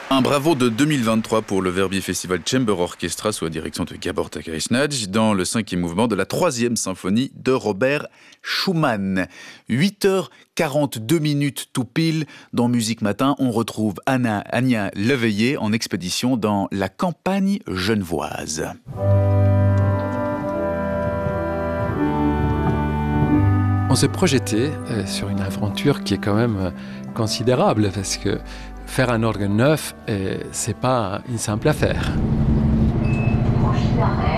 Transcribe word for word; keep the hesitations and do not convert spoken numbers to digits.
Un bravo de deux mille vingt-trois pour le Verbier Festival Chamber Orchestra sous la direction de Gabor Takacsnágy dans le cinquième mouvement de la troisième symphonie de Robert Schumann. huit heures quarante-deux minutes tout pile. Dans Musique Matin, on retrouve Anna Ania Leveillé en expédition dans la campagne genevoise. On s'est projeté euh, sur une aventure qui est quand même euh, considérable parce que faire un orgue neuf, euh, c'est pas une simple affaire. Franchis l'arrêt.